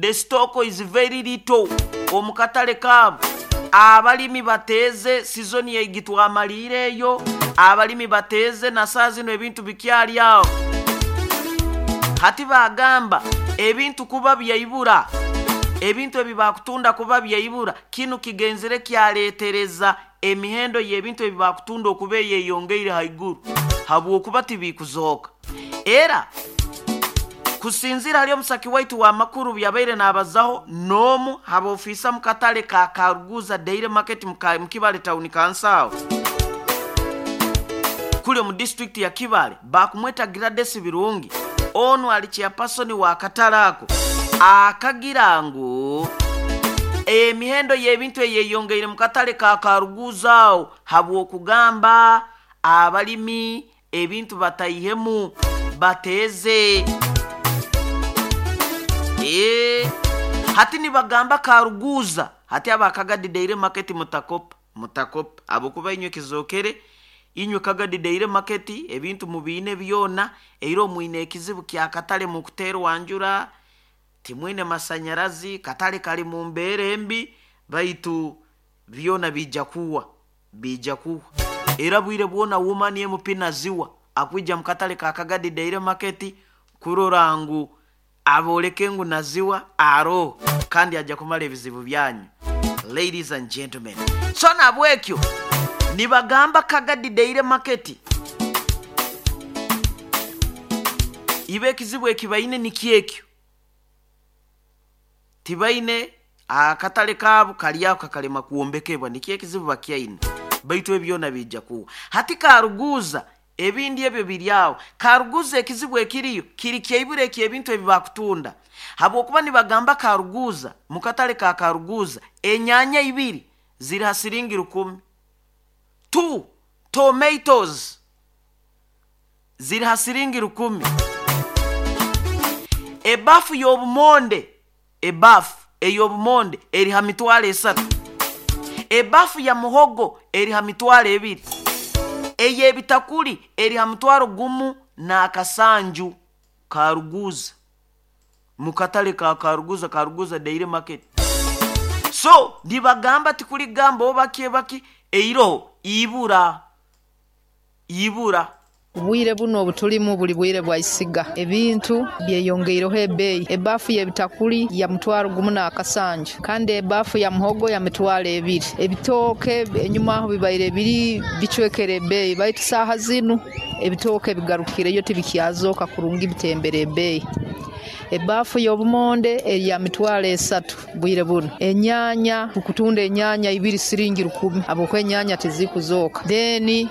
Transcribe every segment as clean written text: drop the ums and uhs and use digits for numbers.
the stock is very little omukatale kabo abalimi bateze season yegitwa amalireyo abalimi bateze na sazi no ebintu bikyali awo hati bagamba ebintu kuba byayibura ebintu ebibakutunda kuba byayibura kinu kigenzere kyaletereza emihendo y'ebintu ebibakutunda okubeye yongeire haiguru habu okuba tibikuzoka era kusinzira ali omusaki waitu wa makuru byabaire nabazaho nomu haba ofisa mukatale ka Karuguza Daily Market mukibale town kansao kule mu district ya Kibale bakumweta Gladys Birungi ono ali chairperson wa katalako akagirango emihendo y'ebintu eyeyongeire mukatale ka Karuguza haba okugamba abalimi ebintu batayihemu bateze hati ni bagamba Karuguza hati abakagadi Daily Market mutakopa abokuba inywe kizokere inywe kagadi Daily Market ebintu mubine byona eiro muine kizibu kya katale mu kutero wanjura timwine masanyarazi katale kali mu mbere mbi baitu byona bijakuwa era bwire bwona woman yemupina ziwa akwija mukatale ka kagadi Daily Market kurorangu abolekengu naziwa aro kandi ajja kumala ebizibu byanyu. Ladies and gentlemen, so nabwekyo nibagamba kagadi Daily Market ibe kizibu ekibaine nikiekyo tibaine akatale kabu kaliyako kakalema kuombekebwa nikie kizibu bakyaine baitu ebyona bijja ku hati Karuguza ebindi ebyo biryawo Karuguza ekizibu ekiriyo kiri kyebure kyebintu ebibakutunda habo okuba nibagamba Karuguza mukatale ka Karuguza enyanya ibiri ziri hasiringi 10 2 tomatoes ziri hasiringi 10 ebafu yobumonde eyobumonde eri hamitwale 3 ebafu ya muhogo eri hamitwale 2 eye bitakuli eri hamtwaro gumu na akasanju Karuguza mukatale ka Karuguza Daily Market. So ndibagamba tikuli gamba obaki eiro ibura Bwire buno obutulimu buli bwire bwaisiga ebintu byeyongeireho ebeyi ebafu yebitakuli ya mutwaro gumu na akasanju kandi ebafu ya muhogo ya mitwaro 2 ebitoke enyuma aho bibaire biri bicwekere ebeyi baitu saha zinu ebitoke bigarukire yo tibikyazoka kurungi bitembere ebeyi ebafu yobumonde eri ya mitwaro 3 bwire buno enyanya kukutunda enyanya 2 siringi 10 abokwe enyanya tizikuzoka then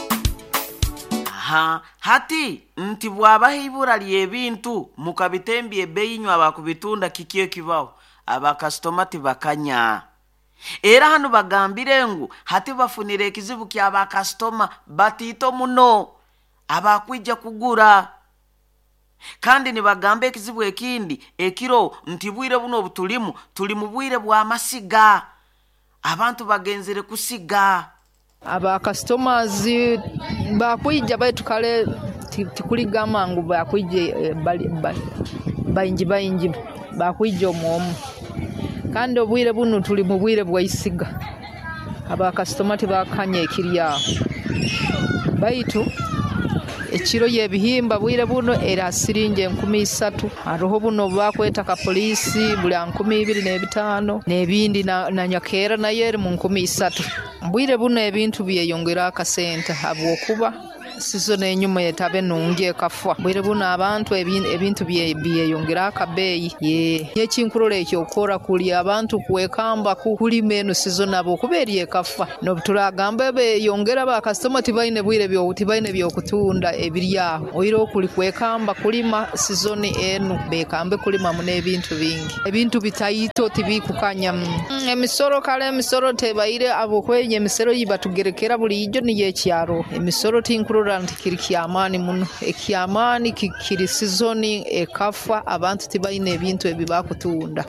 hati nti bwabahibura lyebintu mukabitembye ebeyinywa abakubitunda kikiye kibaho abakastomati bakanya era hano bagambirengu hati bafunire ekizibu kya bakastoma batito muno abakwijja kugura kandi nibagambe ekizibu ekindi ekiro nti bwire buno obutulimu tuli mu bwire bwa masiga abantu bagenzere kusiga aba customers bakwija baitu kale tikuligama ngo bakwije bayinji bakwije omuomu kandi obwire buno tuli mu bwire bwaisiga aba customer bakanye ekiriya baitu ekiro yebihimba bwire buno era siringe 13 aroho buno bakweta ka polisi buli 25 nebindi na nyakera na yeri mu 13 bwire buno ebintu byeyongera akasente habwokuba season enyuma yetabe nungie kafwa bwire buno abantu ebintu byeyongera akabeyi yekinkurole ekyo okora kuli abantu kuwekamba kuli meno season abo kuberiye kafwa no tulagamba beyongera ba customer tibaine bwire byo kutunda ebiryaho oiro kuli kuwekamba kulima season enu bekambe kulima mune ebintu bingi ebintu bitayito tibikukanya emisoro kale emisoro tebaire abo kwenye emisoro yibatugerekera buli ijo ni yekyaro emisoro tinkurole kiri kyamani muno ekyamani kiri season ekafwa abantu tibaine ebintu ebibakutunda.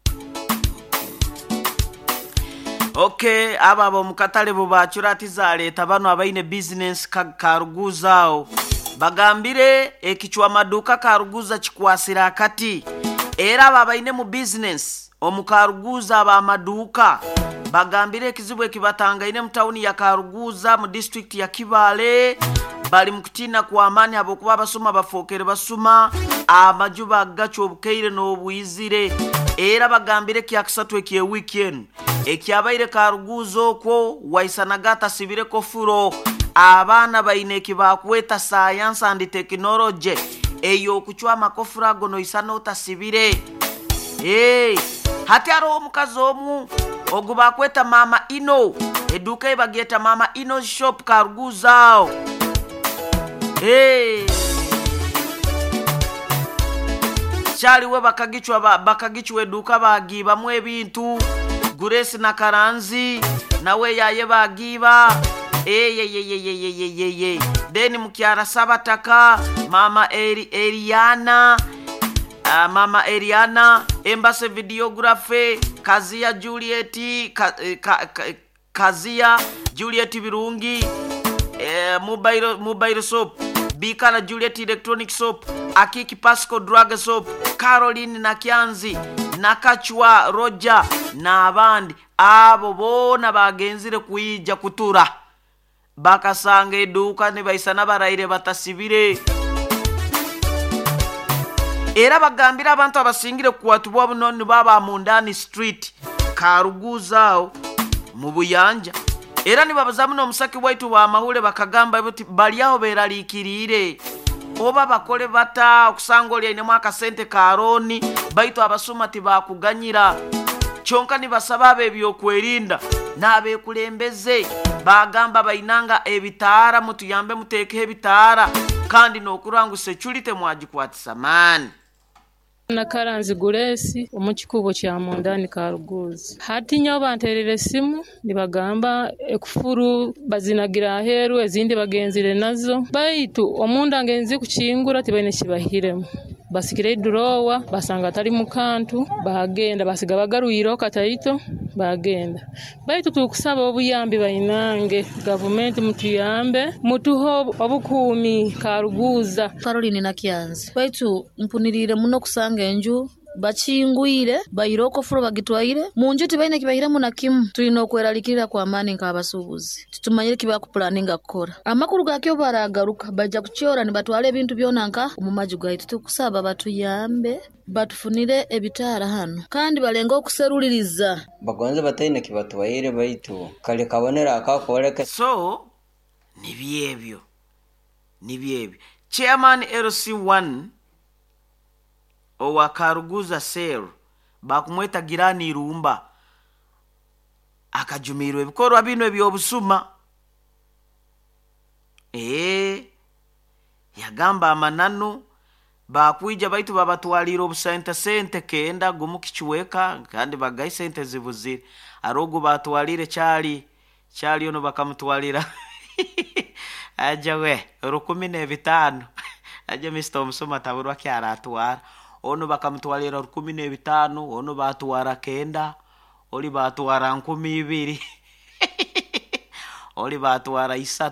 Okay, ababo mukatale bo bachuratiza leta bano abaine business Karuguza bagambire ekichwa maduka Karuguza chikwasira kati era babaine mu business omukaruguza abamaduuka bagambire ekizibu ekibatangaine mu tawuni ya Karuguza mu district ya Kibale bali mu kutina kwa amani abokuba basuma bafokere basuma amajuba gacho obukeire n'obuyizire era bagambire kyakisatu ekiye weekend ekyabaire Karuguza okwo waisanagata sibire kofuro abana baine kibakweta science and technology eyo kuchwa makofura gono isana otasibire hati aro omukazi omu ogubakweta Mama Ino eduka ibageta Mama Ino shop Karuguza chaliwe bakagichwe eduka bagiba mu ebintu Grace na Karanzi nawe yaye bagiba Deni mukiara Sabataka Mama Eliana Embassy videography Kazia Juliet Birungi mobile soap Bikala Juliet electronic soap Akiki Pasco drug soap Caroline Nakyanzi Nakachwa Roger na abandi abo bona bagenzire kuyija kutura bakasanga eduka ne bayisana baraire batasibire era bagambira abantu abasingire kuwatubwa bunoni baba mundani street Karuguza mu Buyanja era ni babazamu no musaki waitu wa mahule bakagamba bali aho beralikirire oba bakole bata okusangolya ine mwaka sente karoni baitu abasuma tibakuganyira chonka ni basababe ebyokwerinda nabe kulembeze bagamba bainanga ebitara mutuyambe muteke ebitara kandi nokurangu security mwajikwatisa mani na Karanzi Grace omukikubo kya Mondani Karuguza hati nyo banterere simu nibagamba ekufuru bazinagira heru ezindi bagenzire nazo baitu omunda ngenzi kuchingura tibaine kibahiremu basikire durowa basanga tali mukantu bagenda basiga bagaruiro kataito bagenda baitu tukusaba obuyambi bainange government mutuyambe mutuho obukumi Karuguza Caroline Nakyanzi baitu mpunirire muno kusanga enju bachingwire bayiroko furo bagitwaire munju tibaine kibahire muna kimu tulino kweralikira kwa amani nk'abasubuzi tutumanyire kiba ku planning akora amakuru gakyo baragaruka baja kucyora ni batwale ebintu byonanka omumaju gaitu tukusaba batuyambe batufunire ebitara hano kandi balenga okuseruliriza bagonze bataine kibatwaire baitu kale kabonera akakoreka so nibyebyo chairman LC1 owa Karuguza Sel bakumweta Girani Irumba akajumirwe bikorwa bino ebyobusuma yagamba amanano bakwija baitu babatwalira obusente kenda gumukichweka kandi bagaye sente zibuzire arogo batwalire cyali ono bakamutwalira ajawe 15 aje Mr. Omusoma taburwa kyaratwara ono bakamutwalira 15 ono batwara kenda oli batwara 12 oli batwara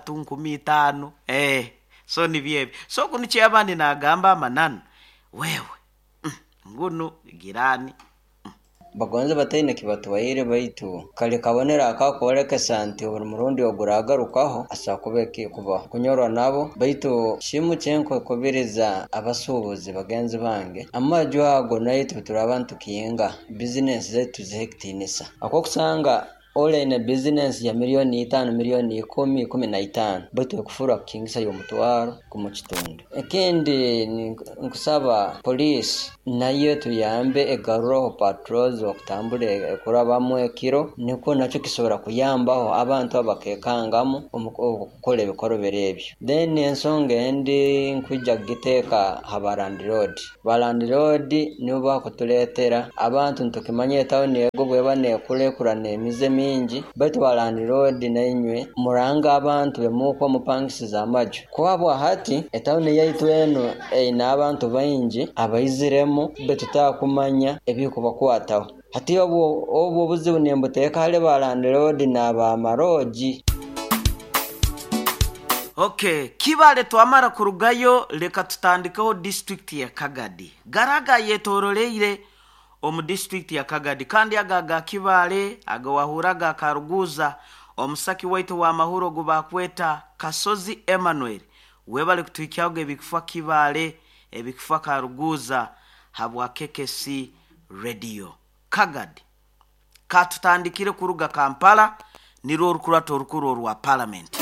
315 so ni byebe so kunichi abandi nagamba manana wewe nguno Girani bagonze bataine kibatwaire baitu kale kabonera akakoreka sante umurundi oguragarukaho asakubeke kuba kunyorwa nabo baitu shimu cyenko kubiriza abasubuzi bagenzi bange amajyo ago nayitu turabantu kiyenga business zetu zihektinisa akokusanga ole ine business ya milioni 5 milioni 10 baitu kufura kingisa yo mutwaro kumukitundu ekindi nkusaba police nayo tuyambe egaruro patrols okutambule kurabamwe ekiro niko nacho kisobora kuyambaho abantu abakekangamo okukola ebikoro berebyo then ensonga endi nkujja giteka habarandi road nibo bakutuletera abantu ntukimanye town yego bwebane kulekurana emize mingi baitu barandi road nainywe muranga abantu bemuko mupangisiza amaju kwabwa hati town yaitu eno ina abantu bayinji abayiziremo betutakumanya ebiko bakwataho hati obo buzibu nembo teka hale barandi road na ba maroji Okay, kibale twamara kurugayo leka tutandikaho district ya Kagadi. Garaga yetoroleire omu district ya Kagadi kandi agaga kibale agawahuraga Karuguza omusaki waitu wa mahuro gubakweta Kasozi Emmanuel webale kutwikyago ebikufa kibale ebikufa Karuguza habwa KKC radio Kagadi katutandikire kuruga Kampala niro orukurato orukuru orwa parliament.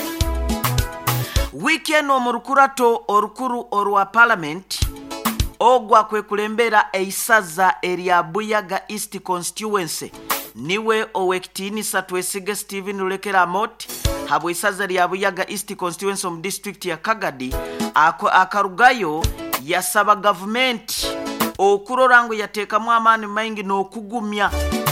Weekend omurukurato orukuru orwa parliament ogwa kwekulembera eisaza area Buyaga East constituency niwe owektinisa Twesige Steven Lulekera Moti habwe isaza lya Buyaga East constituency mu district ya Kagadi akarugayo yasaba government okurorangu yatekamu amani maingi n'okugumya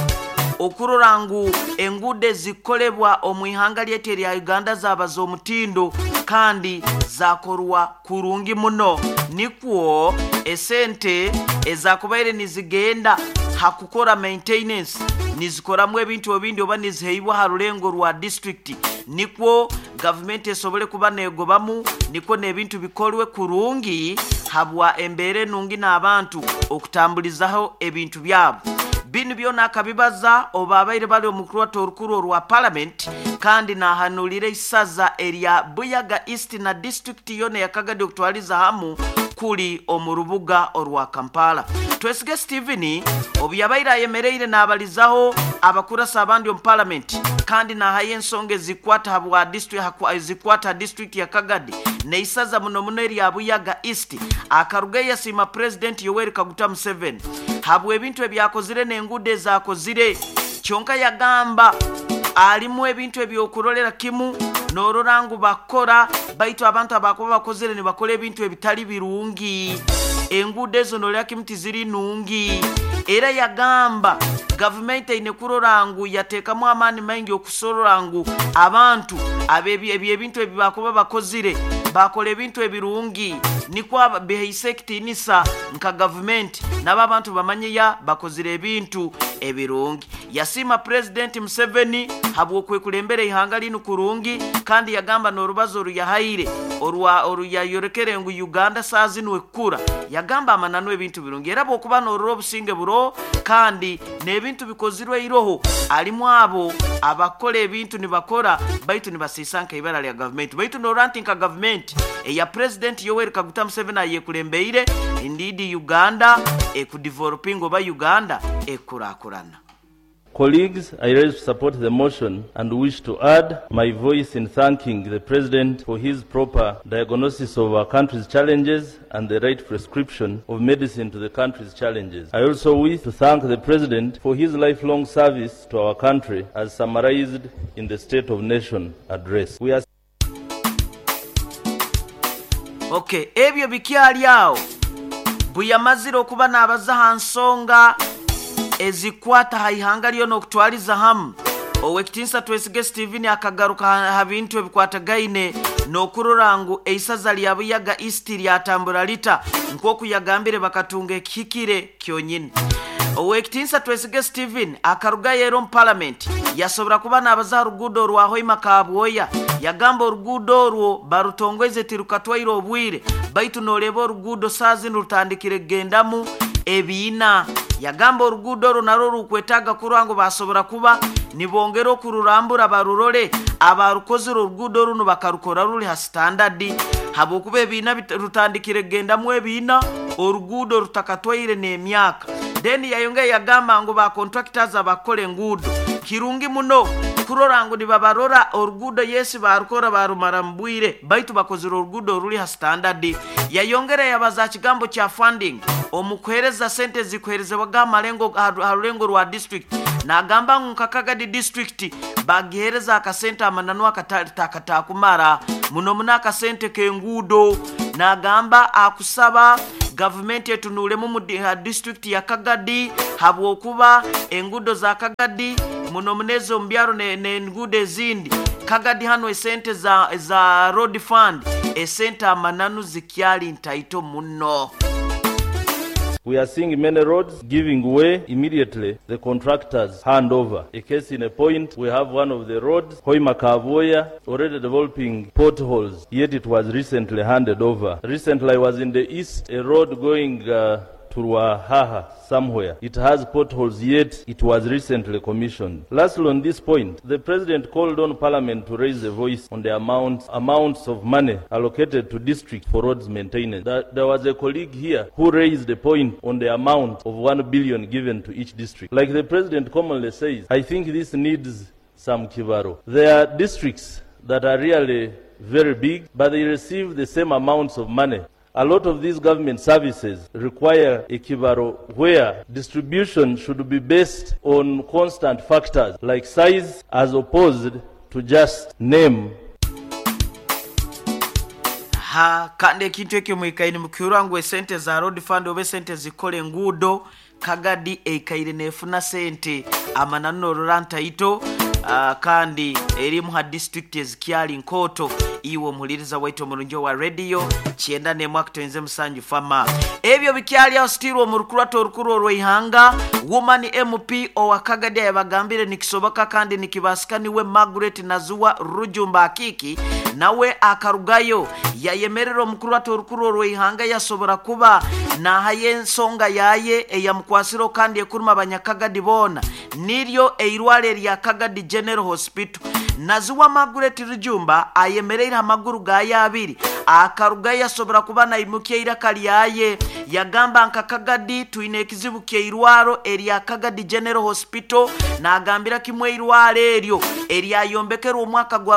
okurorangu engude zikolebwa omwihanga lyete lya Uganda zabazo mutindo kandi zakorwa kurungi muno nikwo esente ezakubaire nizigenda hakukora maintenance nizikoramwe ebintu obindi oba niziheibwa harulengo rwa district nikwo government esobole kuba negobamu nikwo nebintu bikolwe kurungi habwa embere nungi n'abantu okutambulizaho ebintu byabo binu byona akabibaza obabaire bali omukurato orukuru orwa parliament kandi nahanulire isaza area Buyaga East na district yone ya Kagadi okutwaliza hamu kuli omurubuga orwa Kampala. Twesige Steven obuyabaira yemereire nabalizaho abakurasa abandi mu parliament kandi nahaye ensonge zikwata habwa district ya Kagadi ne isaza muno area Buyaga East akarugeya sima president Yoweri Kaguta Museveni habwe ebintu ebyakozire n'engude zakozire kyonka yagamba alimu ebintu ebyokurolera kimu n'ororangu bakora baitu abantu abakuba bakozire ne bakola ebintu ebitali birungi engude zo nolya kimti ziri nungi era yagamba government ine kurorangu yatekamu amani maingi okusororangu abantu ebintu ebibakuba bakozire bakola ebintu ebirungi nikwa behisekti nisa nka government n'abantu bamanyeya bakozire ebintu ebirungi yasima president Museveni habwo kwekulembere ihanga linu kurungi kandi yagamba n'orubazo ruyahaire oruya yorekere ngu Uganda sazinu ekura yagamba amananu ebintu birungi era bokuba n'oruro businge buro kandi n'ebintu bikozirwe iroho alimu abo abakola ebintu nibakora baitu nibasisanka ibara lya government baitu n'orantinka government ya president Yoweri Kaguta Museveni ayekulembeire indeed Uganda ekudeveloping oba Uganda ekurakurana. Colleagues, I rise to support the motion and wish to add my voice in thanking the President for his proper diagnosis of our country's challenges and the right prescription of medicine to the country's challenges. I also wish to thank the President for his lifelong service to our country as summarized in the State of Nation address. We are Okay, ebyo bikyali awo buyamaziro okuba n'abaza hansonga ezikwata haihanga lyo n'okutwaliza hamu owekitinsa Twesige Steven akagaruka habintu ebikwatagaine n'okurorangu eisaza lya Buyaga East lyatambula lita nk'oku yagambire bakatunga ekihikire kyonyine. Owekitinsa Twesige Steven akaruga yero mu parliament yasobora kuba n'abaza orugudo rwa Hoima Kabwoya yagamba orugudo orwo barutongweze tirukatwaire obwire baitu n'oleba orugudo sazi nurutandikire gendamu ebiina yagamba orugudo orwo naro rukwetaga kurango basobora kuba nibongera okururambura barurole abarukozira orugudo runo bakarukora ruli ha standard habokuba ebiina rutandikire gendamu ebiina orugudo rutakatwaire n'emyaka then yayongeye yagamba ngo ba contractors abakole ngudo kirungi muno kurorangu nibabarora orugudo yesi barukora barumara mbwire baitu bakozira orugudo ruli ha standard yayongera yabaza kigambo kya funding omukwereza sente zikwerezebwa gamalengo harulengo rwa district nagamba nka Kagadi district bagihereza akasente amananu akatakumara muno munaka sente kengudo nagamba akusaba government etunule mu district ya Kagadi habwo kuba engudo za Kagadi muno munezo mbyaro n'engudo ezindi Kagadi hano esente za road fund esente amananu zikyali ntaito muno We are seeing many roads giving way immediately. The contractors hand over. A case in a point, we have one of the roads, Hoima-Kavoya, already developing potholes, yet it was recently handed over. Recently, I was in the east, a road going to Ruahaha somewhere. It has potholes, yet it was recently commissioned. Lastly, on this point, the President called on Parliament to raise a voice on the amounts of money allocated to districts for roads maintenance. There was a colleague here who raised the point on the amount of 1 billion given to each district. Like the President commonly says, I think this needs some kivaro. There are districts that are really very big, but they receive the same amounts of money. A lot of these government services require a kibaro where distribution should be based on constant factors like size as opposed to just name. Kande kintu ekyo mwikaine mukiurangwe sente za road fund obe sente zikole ngudo Kagadi ekaire nefuna sente amanano ruranta ito kandi eri mu district ezikyali nkoto iwo muliriza waito mulunjo wa radio chienda ne mwaka tenze musanju fama ebyo bikyali aho still omurukurato orukuro rwihanga woman MP owa Kagadi yabagambire nikisoboka kandi nikibasika niwe Margaret Nazuwa Rujumba Akiki nawe akarugayo yayemerero omukurato orukuro rwihanga yasobora kuba na hayensonga yaye eyamukwasiro kandi ekuruma abanyakagadi bona niryo eirwale lya Kagadi General Hospital. Nazuwa Margaret Rujumba ayemerera amaguru ga yabiri akaruga yasobora kubana imukiye irakali yaye yagamba nka Kagadi tuine ekizibu keirwaro eri Kagadi General Hospital na agambira kimwe irware eryo eri ayombekera omwaka gwa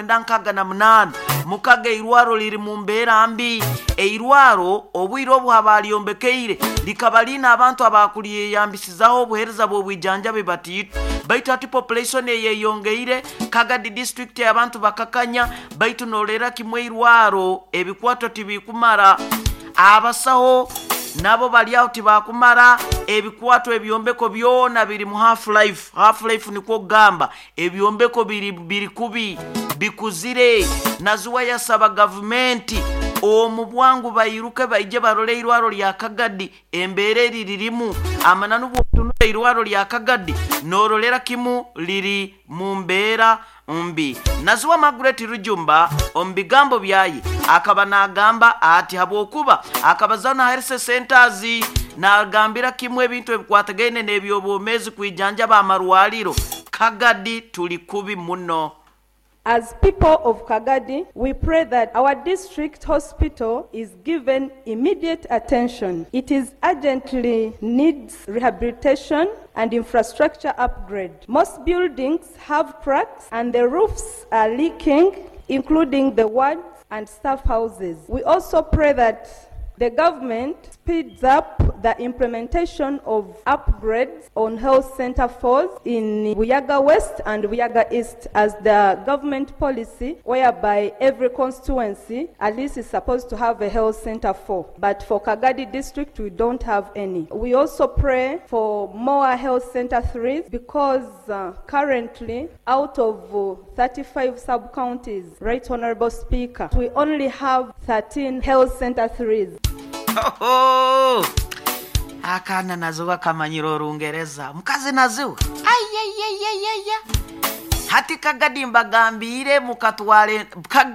1998 mukaga irwaro liri mu mbera ambi eirwaro obwiro bwabali yombekeire likabalina abantu abakuliye yambisizaho obuhereza bwo bwijanja batitu baita ati population yeyongeire Kagadi district y'abantu bakakanya baitu nolera kimwe irwaro ebikwato tibikumara abasaho nabo bali out bakumara ebikwato ebyombeko byona biri mu half life niko gamba ebyombeko biri kubi bikuzire. Nazuwa yasaba government omubwangu bayiruke bayije barole irwaro lya Kagadi embereri lirimu amananu bwotunule irwaro lya Kagadi norolera kimu liri mumbera umbi. Nazuwa Margaret Rujumba ombigambo byayi akaba nagamba ati habokuba akabazana health centers nagambira kimwe bintu ebikwatagene nebyobomezi kwijanja ba marwaliro Kagadi tuli kubi muno. As people of Kagadi, we pray that our district hospital is given immediate attention. It is urgently needs rehabilitation and infrastructure upgrade. Most buildings have cracks and the roofs are leaking, including the wards and staff houses. We also pray that the government speeds up the implementation of upgrades on health center 4 in Buyaga West and Buyaga East as the government policy whereby every constituency at least is supposed to have a health center 4. But for Kagadi district, we don't have any. We also pray for more health center 3s because currently out of 35 sub-counties, Right Honorable Speaker, we only have 13 health center 3s. Akana Nazuwa kamanyiro Rungereza mukazi Nazuwa ayayayayaya hati Kagadi mbagambire mukatwale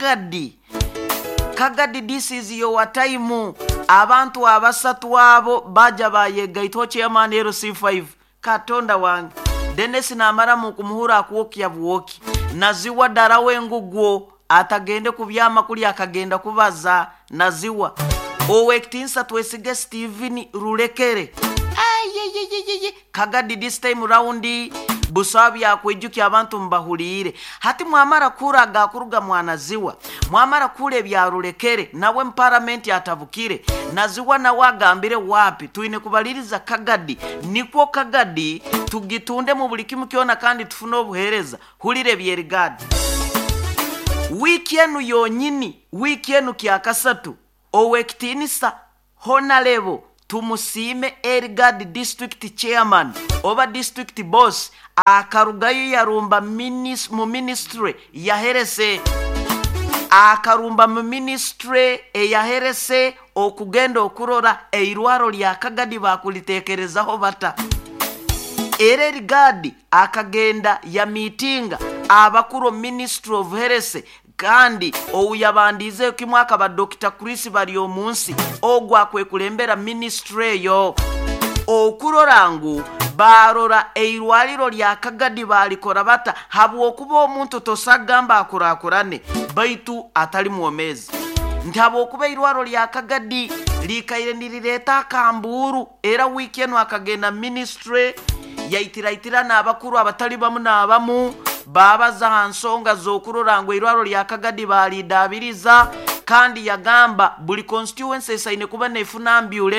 Kagadi this is your time abantu abasatu abo baja bayega itoche ya manero C5 katonda wange Dennis namara mukumuhura akuokya buoki Naziwa darawe ngugwo atagende kubyama kuli akagenda kubaza Naziwa Owekitinsa twesige Steven Rulekere Kagadi this time round busabi yakwejuki abantu mbahulire hati mwamara kuraga kuruga mwanaziwa mwamara kule bya Rulekere nawe parliament atavukire Naziwa na wagambire wapi tuine kubaliriza Kagadi niko Kagadi tugitunde mu buli kimu kyona kandi tufuna obuhereza hulire byerigadi weekend yonyini weekend kyakasatu Owekitinisa Honorable tumusime Erigad district chairman oba district boss akarugayo yarumba mu ministry ya herese akarumba mu ministry eyaherese okugenda okurora eirwaro lya Kagadi bakulitekerezaho bata. Era erigadi akagenda ya meetinga abakuru Ministry of Health kandi ouyabandize kimwaka ba Dr. Chris bali omunsi ogwa kwekulembera ministry yo okurorangu barora eirwaliro lya Kagadi balikora bata habwo kuba omuntu tosagamba akurakurane baitu atali muomezi ntabo kuba irwaro lya Kagadi likaire nirireta kamburu era weekend akagenda ministry yaitiraitira n'abakuru abatali bamu n'abamu babaza hansonga zokurorangwa irwaro lya Kagadi balidabiriza kandi yagamba buli constituency esaine kuba nefuna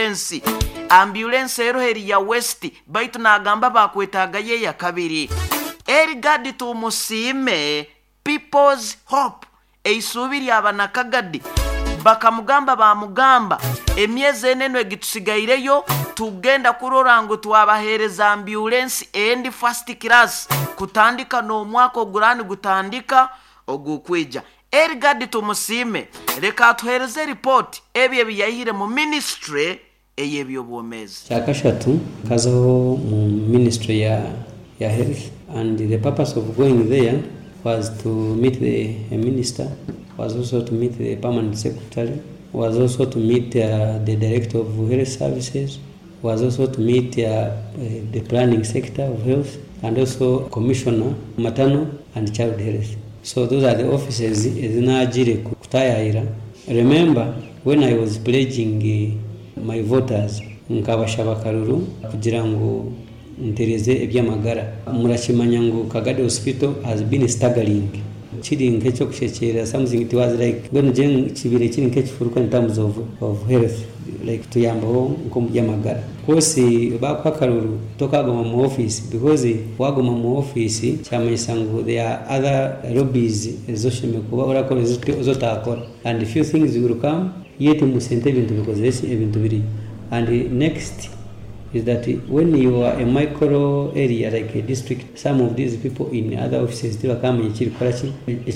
ambulance ero heri ya West baitu nagamba bakwetaga ye ya kabiri. Erigadi tumusime People's Hope eisubiri abana Kagadi bakamugamba bamugamba emyezi eneno egitusigaireyo tugenda kurorango twabahereza ambulance and first class kutandika no mwaka ogurani gutandika ogukweja. Erigadi tumusime reka tuhereze report ebye biyahire mu ministry eyebyo bwomezi. Chakashatu kazo mu ministry ya health, and the purpose of going there was to meet the minister, was also to meet the permanent secretary, was also to meet the director of health services, was also to meet the planning sector of health, and also commissioner maternal and child health. So those are the offices ezinajire kutayaira. Remember when I was pledging my voters nkabashaba karuru kugira ngo ntereze ebyamagara murakimanya ngo Kagadi hospital has been staggering kiri nk'ecyo kushekera something it was like when jen kibire kiri nk'ekifuruka in terms of health like tuyambaho nko byamagara kosi bakwa karuru tokagoma mu office because wagoma mu office cyamanyisa ngo there are other lobbies ezoshime kuba urakora zotakora and few things will come yet musente bintu because this ebintu biri. And next is that when you are a micro area like a district, some of these people in other offices still come in Chirikarachi.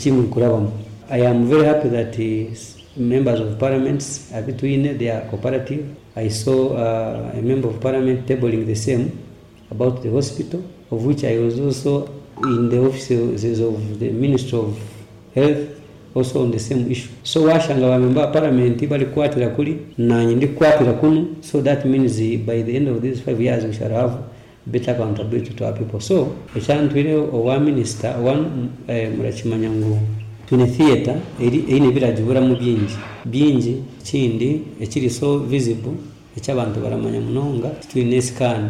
I am very happy that members of parliament are between they are cooperative. I saw a member of parliament tabling the same about the hospital, of which I was also in the offices of the Minister of Health, also on the same issue. So washanga wa member parliament bali kwatira kuli na nyindi kwatira kunu, so that means by the end of these 5 years we shall have better accountability to our people. So echantwire owa minister one murachimanyangu tune theater ine birajibura mu byinji kindi ekiri so visible echabantu baramanya munonga twine scan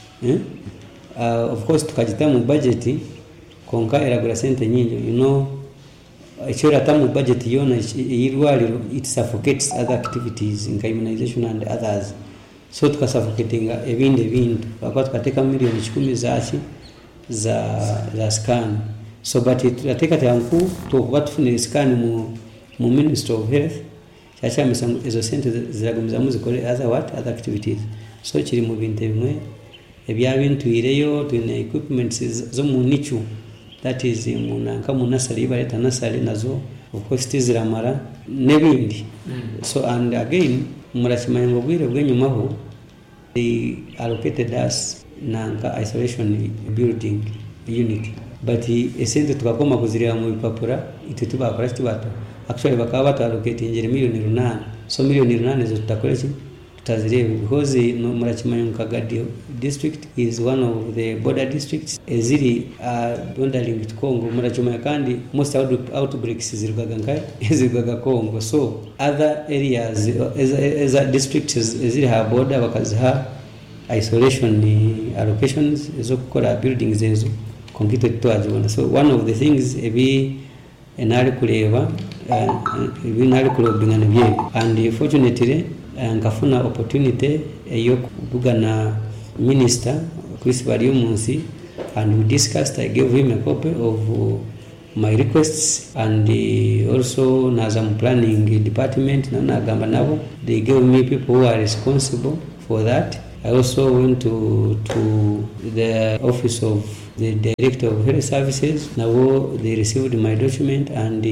of course tukajita mu budget konka eragura sente nyingi, you know echora tamu budget yona irwaliro it suffocates other activities in immunization and others, so tukasuffocatinga ebindi bintu bakwa tukateka milioni 10 zachi za scan. So but tutateka tanku to batufune scan mu Ministry of Health chacha misango ezo sente ziragumza muzikore other activities. So kiri mu bintu bimwe ebya bintu ireyo tune equipments zo mu nichu, that is munanka munasari bareta nasari nazo of course tiziramara nebindi. So and again murachimango bwire bwenyumaho they allocated us nanka isolation building unit, but esente tukakoma kuzirira mu bipapura itutubakora kitibata actually bakaba batalocate ingere milioni 8. So milioni 8 zo tutakolechi tutazirebe because murachimango Kagadi district is one of the border districts eziri bordering with Congo. Murachuma kandi most outbreaks zirgaga Congo, so other areas as a district eziri ha border bakaziha isolation allocations ezo kukora buildings ezo completed to azona. So one of the things ebi enali kuleba ebi nali kulobingana bye, and fortunately nkafuna opportunity yo kuvugana minister Chris Bariomunsi, and we discussed. I gave him a copy of my requests, and also Nazam planning department nagamba nabo they gave me people who are responsible for that. I also went to the office of the director of health services. Now they received my document and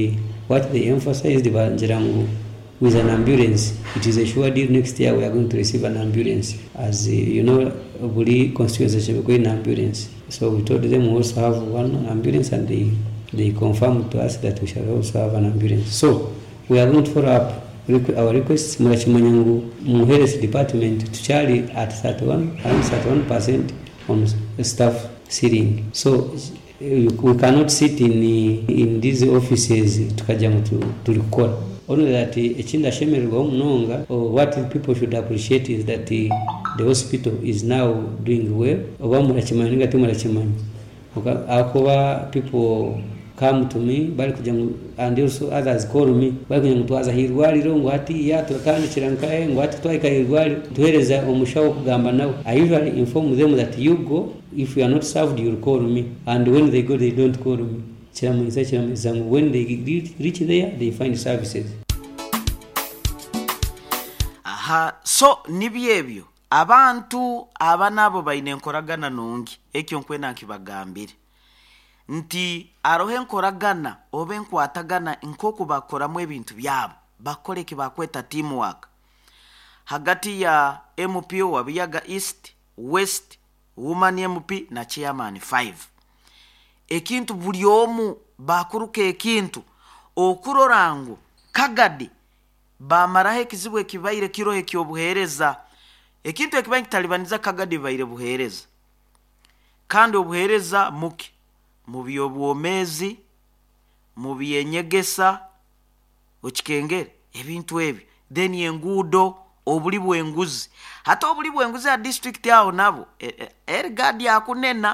what they emphasized Banjirangu with an ambulance, it is a sure deal. Next year we are going to receive an ambulance. As you know, Buli constituency will go in ambulance. So we told them we also have one ambulance, and they confirmed to us that we shall also have an ambulance. So we are going to follow up our requests. Murachimanyangu Muheres department to charge at 31% on staff sitting. So we cannot sit in these offices to record. Only that echinda shemerwa munonga, or what people should appreciate is that the hospital is now doing well. Oba murachimani ngati murachimani. Akoba people come to me, and also others call me. Bali kujya hirwaliro ngwati ya tukandi chirankaye ngwati twaika hirwali tuhereza omushawo kugamba nawe. I usually inform them that you go, if you are not served you will call me, and when they go they don't call me. When they reach there they find services. So nibyebyo abantu abanabo baine nkoragana nungi ekyo nkwena nkibagambire nti arohe nkoragana obe nkwatagana nkoko bakoramu ebintu byabo bakole kibakweta teamwork hagati ya MP wa Biyaga East, West, Woman MP na Chairman 5. Ekintu buli omu bakuruke ekintu okurorango kagadi bamarahe kizibwe kibaire kirohe kyobuhereza ekintu ekibaye kitalibaniza kagadi baire buhereza kandi obuhereza muki mu byobwomezi mu byenyegesa okikengere ebintu ebyo then yengudo obuli bwenguzi hata obuli bwenguzi ya district yao nabo ergadi akunena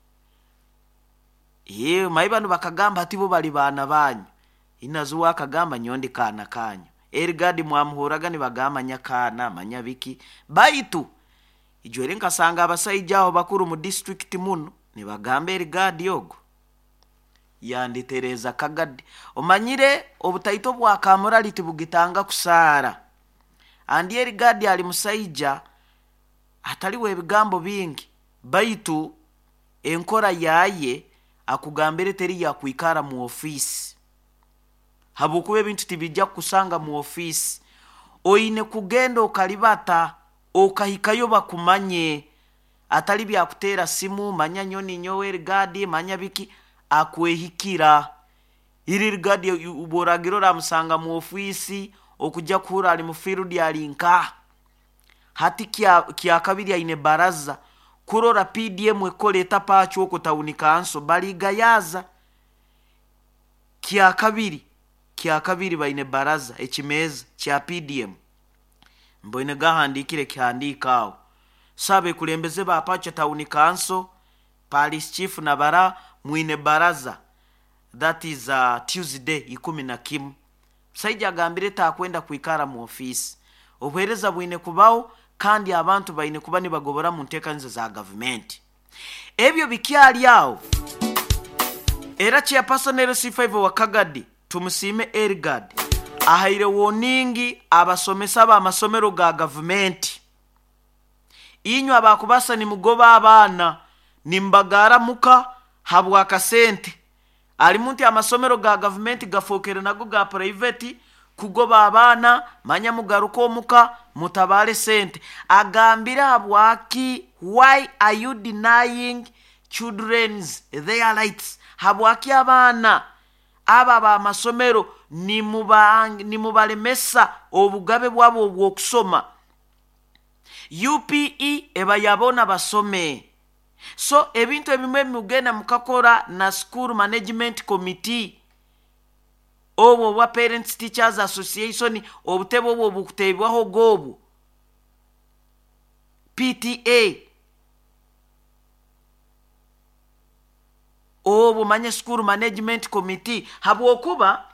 maibano bakagamba atibo bali bana banyu inazuwa akagamba nyondi kana kanyu ergadi mwamuhoraga ni bagama nyakana manyabiki baitu ijwere nkasanga abasaijaho bakuru mu district muno ni bagambe ergadi yogo yanditereza kagadi omanyire obutaito bwa kamorality bugitanga kusara andi ergadi ali musaija ataliwe ebigambo bingi baitu enkora yaye akugambere teri ya kuikara mu office habukuwe ebintu tibijja kusanga mu office oine kugenda okalibata okahikayo bakumanye atali bya kutera simu manya nyoni nyowe gadi manya biki akwehikira iri gadi uboragiro ramusanga mu office okujja kura ali mu field ali nka hati kya kabiri aine baraza kurora PDM ekoleta pacho okutawunika anso baligayaza kya kabiri baine baraza ekimeza kya PDM mboine gahandikire kihandikawo sabe kulembeze ba pacho tawunika anso Parish Chief na bara muine baraza that is Tuesday 11 saija gambire takwenda kuikara mu office obuhereza bwine kubaho kandi abantu baine kubani bagobora mu ntekanzo za government ebyo bikyali yawo era chia personnel C5 wa Kagadi tumusime Ergad ahaire warning abasomesa ba masomero ga government inyo abakubasa ni mugoba abana nimbagara muka habwa kasente ali munti amasomero ga government gafokere nago ga private kugoba abana manya mugaruko muka mutabale sente agambira habwaki why are you denying children's their rights habwaki abana aba ba masomero ni mubalemesa obugabe bwabo obwokusoma UPE eba yabona basome so ebintu ebimwe mugenda mukakora na school management committee obo wa Parents Teachers Association obutebo obo bukutebwaho gobu PTA obo manya school management committee habwokuba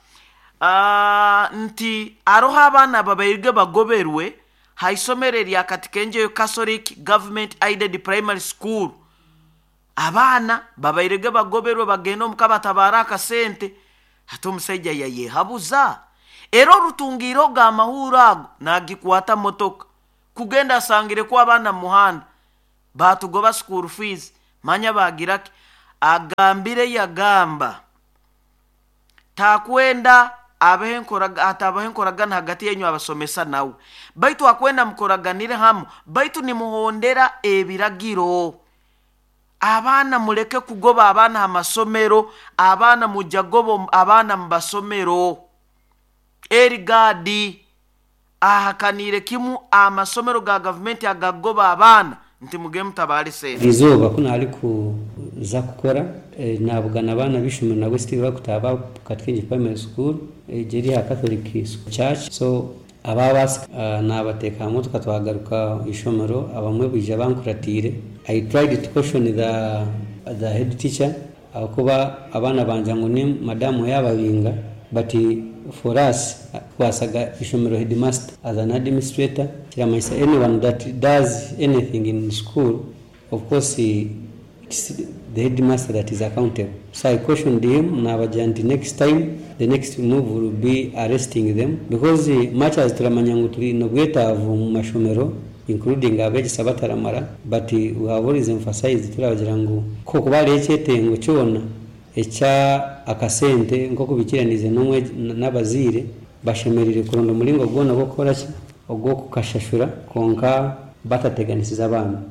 nti aroha abana babayirge bagoberwe haisomere lya katikenje Catholic Government Aided Primary School abana babayirge bagoberwe bageno mukaba tabaraka sente hato musaija yaye habuza ero rutungiro ga mahurago nagikwata motoka kugenda sangire kwa abana muhanda batugoba school fees manya bagiraki agambire yagamba takwenda atabahenkoragana hagati yenyu abasomesa nawe baitu akwenda mkoraganire hamu baitu nimuhondera ebiragiro abana muleke kugoba abana amasomero abana mujagobo abana mbasomero erigadi ahakanire kimu amasomero ga government agagoba abana nti mugemu tabali se rizoba kuna aliku za kukora nabugana abana bishumwe na West bakutaba katika primary school jeri ha Catholic Church so ababas nabateka moto katwagaruka ishomero abamwe bije bankuratire I tried to question the head teacher akuba abana banja ngo ni madamu yababinga but for us wasaga ishomero headmaster as an administrator kiramaisa anyone that does anything in school of course it's the headmaster that is accountable. So I cautioned him na bajanti next time the next move will be arresting them because much as turamanyangu turi no gweta mu mashomero including abeje sabataramara but we have always emphasized turabagira ngo ko kubale echetengo cyona echa akasente nko kubikiranize nomwe nabazire bashemerire kurondo mulingo gona gukora ki ogwo kukashashura konka batateganisiza abana.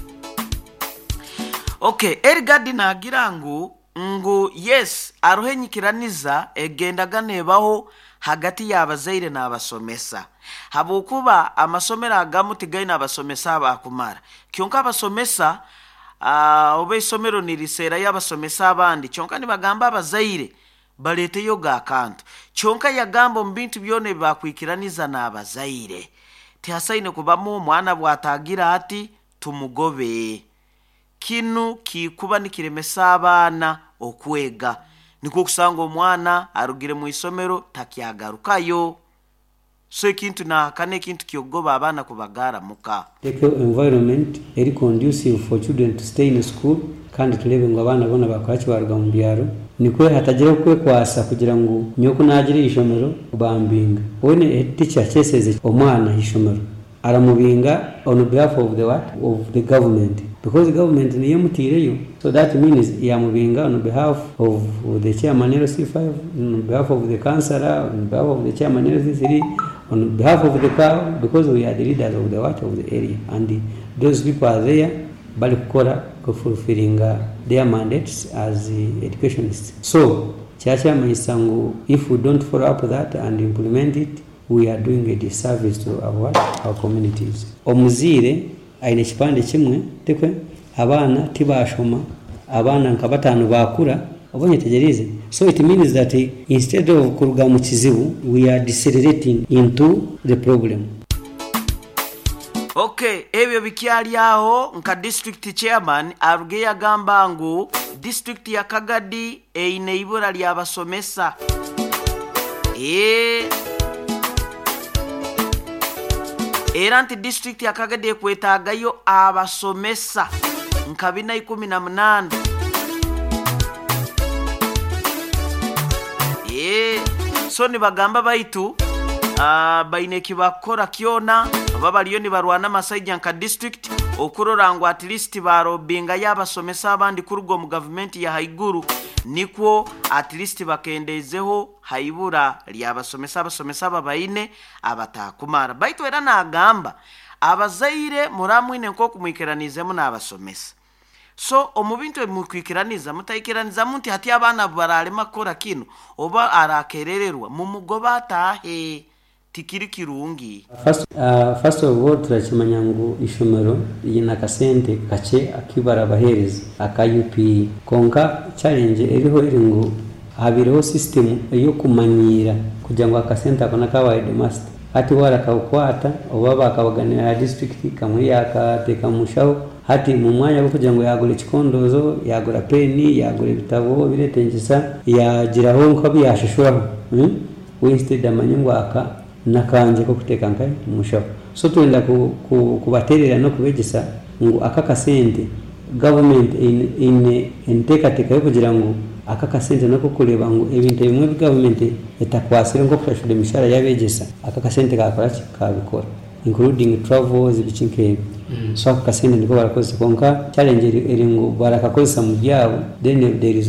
Okay, erigadi nagira ngo yes aruhenyikiraniza egendaga nebaho hagati y'abazaire n'abasomesa habukuba amasomero agamutigaye n'abasomesa bakumara kyonka abasomesa obe isomero nirisera y'abasomesa abandi kyonka nibagamba abazaire balete yo gakanto kyonka yagamba mbintu byone bakwikiraniza n'abazaire tihasaine kubamu mwana bwatagira ati tumugobe kinu kikuba nikiremesa abana okwega niko kusanga omwana arugire mu isomero takyagarukayo so ikintu na kane kintu kyogoba abana kubagara muka the environment very conducive for children to stay in school kandi tulebe ngo abana bona bakwachi baruga mu byaro niko hatagira kwe kwasa kugira ngo nyoko nagire ishomero bambinga one teacher cheseze omwana ishomero aramubinga on behalf of the government because the government ni yamutireyo so that means yamubinga on behalf of the chairman LC5 on behalf of the councillor on behalf of the chairman LC3 on behalf of the cow because we are the leaders of the area and those people are there bali kukora fulfilling their mandates as educationists so chacha maisangu if we don't follow up that and implement it we are doing a disservice to our communities. Omuzire aine kipande kimwe tekwe abana tibashoma abana nkabatanu bakura obonye tegerize so it means that instead of kuruga mu kizibu we are decelerating into the problem. Okay, ebyo bikyali aho nka district chairman aruge yagamba ngo district ya Kagadi eine ibura lya basomesa Eranti district ya Kagadi kwetagayo abasomesa nkabina 18 so ni bagamba baitu baine kibakora kyona babaliyo ni barwana masajja nka district okurorangwa at least barobinga yabasomesa abandi kurugo mu government ya haiguru nikwo at least bakendezeho haibura lyabasomesa babaine abatakumara baitu era nagamba abazaire muramwine nko kumwikiranizemo n'abasomesa so omubintu emukwikiraniza mutayikiraniza munti hati abana baralema kora kino oba arakerererwa mu mugoba tahe tikiri kirungi. First of all turachimanya ngo ishomero yina kasente kache akibara bahereza akayup konka challenge eriho ngo habireho system yo kumanyira kugira ngo akasente akona kawaide master hati wara kaukwata oba bakabaganira district kamwe yakateka mushaho hati mu mwanya wo kugira ngo yagure kikondozo yagura peni yagure bitabo biretengisa yagiraho nko byashishuraho instead amanyngo aka nakanje ko kuteka nkai mushaho so twenda kubaterera no kubegisa ngo akakasente government in teka yo kugira ngo akakasente no kukureba ngo ebintu bimwe government etakwasira ngo kufasha imishara yabegisa akakasente kakora kabikora including travels bichinke so akakasente niko barakoze konka challenge eri ngo barakakozesa mu byabo then there is